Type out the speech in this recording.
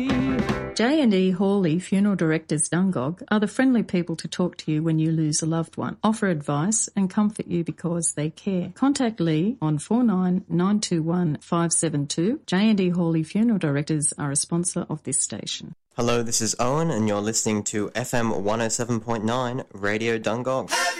J&E Hawley Funeral Directors Dungog are the friendly people to talk to you when you lose a loved one, offer advice and comfort you because they care. Contact Lee on 49921572. 572. J&E Hawley Funeral Directors are a sponsor of this station. Hello, this is Owen and you're listening to FM 107.9 Radio Dungog.